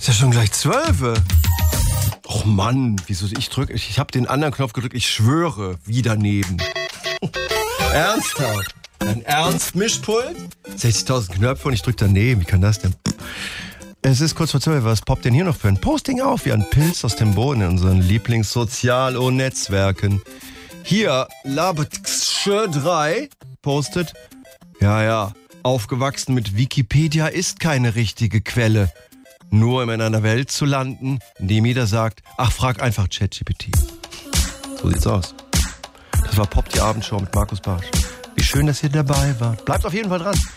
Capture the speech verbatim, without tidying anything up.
Ist ja schon gleich zwölf. Och Mann, wieso ich drück, ich, ich habe den anderen Knopf gedrückt, ich schwöre, wie daneben. Ernsthaft? Ein Ernst-Mischpult? sechzigtausend Knöpfe und ich drück daneben, wie kann das denn? Es ist kurz vor zwölf, was poppt denn hier noch für ein Posting auf? Wie ein Pilz aus dem Boden in unseren Lieblingssozial-O-Netzwerken. Hier, Labetsche drei postet, ja, ja, aufgewachsen mit Wikipedia ist keine richtige Quelle. Nur um in einer Welt zu landen, in dem jeder sagt, ach, frag einfach ChatGPT. So sieht's aus. Das war Pop, die Abendshow mit Markus Bartsch. Wie schön, dass ihr dabei wart. Bleibt auf jeden Fall dran.